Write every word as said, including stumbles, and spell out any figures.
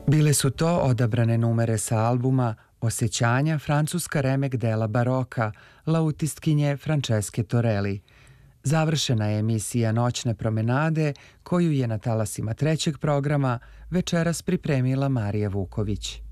Bile su to odabrane numere sa albuma Osjećanja francuska remek dela baroka lautistkinje Franceske Torelli. Završena je emisija Noćne promenade koju je na talasima trećeg programa večeras pripremila Marija Vuković.